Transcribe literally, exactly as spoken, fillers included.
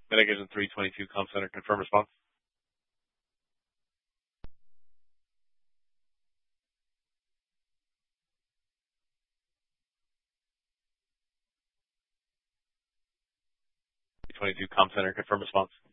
Medication three twenty-two, comm center, confirm response. three twenty-two, comm center, confirm response.